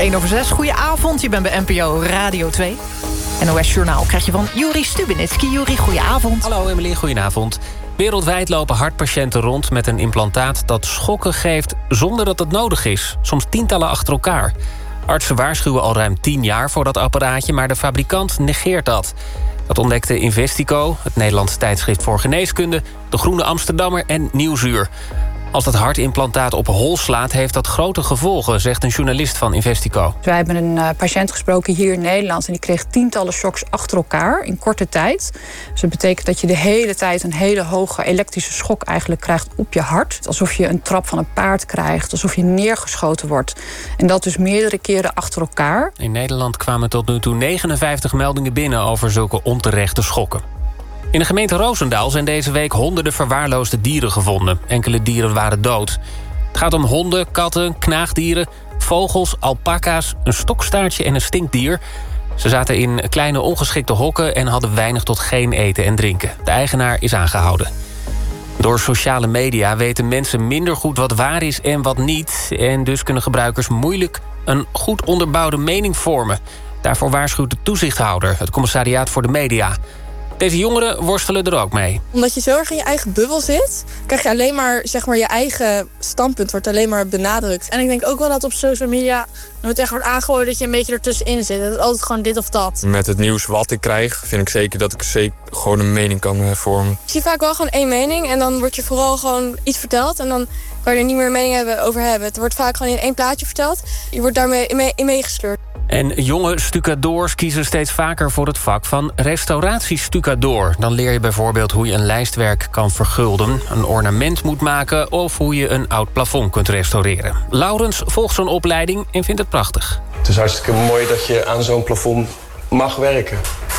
6:01. Goedenavond, je bent bij NPO Radio 2. NOS Journaal krijg je van Juri Stubenitski. Juri, goedenavond. Hallo Emily, goedenavond. Wereldwijd lopen hartpatiënten rond met een implantaat dat schokken geeft zonder dat het nodig is. Soms tientallen achter elkaar. Artsen waarschuwen al ruim 10 jaar voor dat apparaatje, maar de fabrikant negeert dat. Dat ontdekte Investico, het Nederlandse tijdschrift voor geneeskunde, De Groene Amsterdammer en Nieuwsuur. Als dat hartimplantaat op hol slaat, heeft dat grote gevolgen, zegt een journalist van Investico. Wij hebben een patiënt gesproken hier in Nederland en die kreeg tientallen shocks achter elkaar in korte tijd. Dus dat betekent dat je de hele tijd een hele hoge elektrische schok eigenlijk krijgt op je hart. Alsof je een trap van een paard krijgt, alsof je neergeschoten wordt. En dat dus meerdere keren achter elkaar. In Nederland kwamen tot nu toe 59 meldingen binnen over zulke onterechte schokken. In de gemeente Roosendaal zijn deze week honderden verwaarloosde dieren gevonden. Enkele dieren waren dood. Het gaat om honden, katten, knaagdieren, vogels, alpaca's, een stokstaartje en een stinkdier. Ze zaten in kleine ongeschikte hokken en hadden weinig tot geen eten en drinken. De eigenaar is aangehouden. Door sociale media weten mensen minder goed wat waar is en wat niet. En dus kunnen gebruikers moeilijk een goed onderbouwde mening vormen. Daarvoor waarschuwt de toezichthouder, het Commissariaat voor de Media. Deze jongeren worstelen er ook mee. Omdat je zo erg in je eigen bubbel zit, krijg je alleen maar, zeg maar, je eigen standpunt wordt alleen maar benadrukt. En ik denk ook wel dat op social media het echt wordt aangegooid dat je een beetje ertussenin zit. Dat het altijd gewoon dit of dat. Met het nieuws wat ik krijg, vind ik zeker dat ik gewoon een mening kan vormen. Ik zie vaak wel gewoon één mening en dan wordt je vooral gewoon iets verteld en dan kan je er niet meer een mening over hebben. Het wordt vaak gewoon in één plaatje verteld. Je wordt daarmee in meegesleurd. En jonge stucadoors kiezen steeds vaker voor het vak van restauratiestucadoor. Dan leer je bijvoorbeeld hoe je een lijstwerk kan vergulden, een ornament moet maken of hoe je een oud plafond kunt restaureren. Laurens volgt zo'n opleiding en vindt het prachtig. Het is hartstikke mooi dat je aan zo'n plafond mag werken.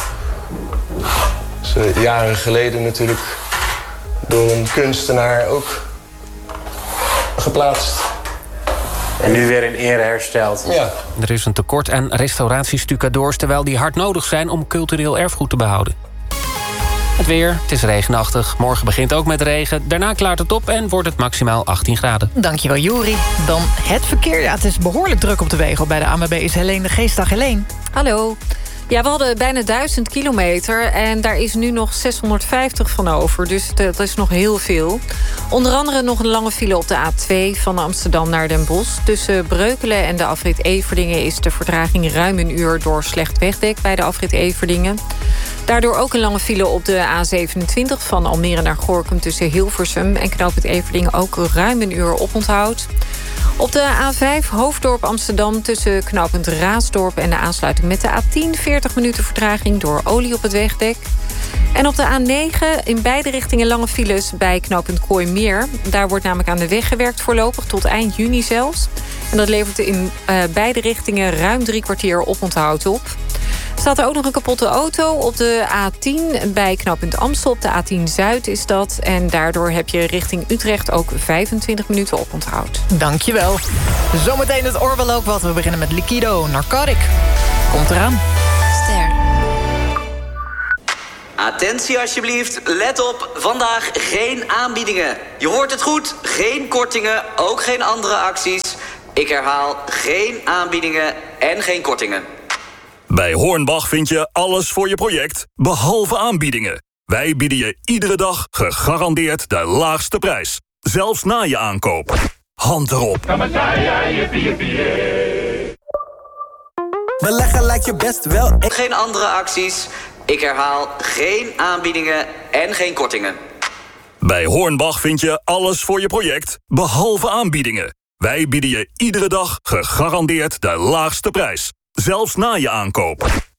Dus, jaren geleden natuurlijk door een kunstenaar ook geplaatst. En nu weer in ere hersteld. Ja. Er is een tekort aan restauratiestucadoors, terwijl die hard nodig zijn om cultureel erfgoed te behouden. Het weer, het is regenachtig. Morgen begint ook met regen. Daarna klaart het op en wordt het maximaal 18 graden. Dankjewel, Juri. Dan het verkeer. Ja, het is behoorlijk druk op de wegen. Bij de ANWB is Helene de Geest. Dag Helene. Hallo. Ja, we hadden bijna 1000 kilometer en daar is nu nog 650 van over. Dus dat is nog heel veel. Onder andere nog een lange file op de A2 van Amsterdam naar Den Bosch. Tussen Breukelen en de afrit Everdingen is de vertraging ruim een uur door slecht wegdek bij de afrit Everdingen. Daardoor ook een lange file op de A27 van Almere naar Gorinchem tussen Hilversum en knooppunt Everdingen ook ruim een uur oponthoud. Op de A5 Hoofddorp Amsterdam tussen knooppunt Raasdorp en de aansluiting met de A10 40 minuten vertraging door olie op het wegdek. En op de A9 in beide richtingen lange files bij knooppunt Kooimeer. Daar wordt namelijk aan de weg gewerkt voorlopig tot eind juni zelfs. En dat levert in beide richtingen ruim 3 kwartier oponthoud op. Staat er ook nog een kapotte auto op de A10 bij knooppunt Amstel. Op de A10 Zuid is dat. En daardoor heb je richting Utrecht ook 25 minuten oponthoud. Dankjewel. Zometeen het oor wel ook wat. We beginnen met Liquido, Narcotic. Komt eraan. Ster. Attentie alsjeblieft, let op, vandaag geen aanbiedingen. Je hoort het goed, geen kortingen, ook geen andere acties. Ik herhaal, geen aanbiedingen en geen kortingen. Bij Hornbach vind je alles voor je project, behalve aanbiedingen. Wij bieden je iedere dag gegarandeerd de laagste prijs. Zelfs na je aankoop. Hand erop. Beleggen lijkt je best wel... Geen andere acties. Ik herhaal, geen aanbiedingen en geen kortingen. Bij Hornbach vind je alles voor je project, behalve aanbiedingen. Wij bieden je iedere dag gegarandeerd de laagste prijs. Zelfs na je aankoop.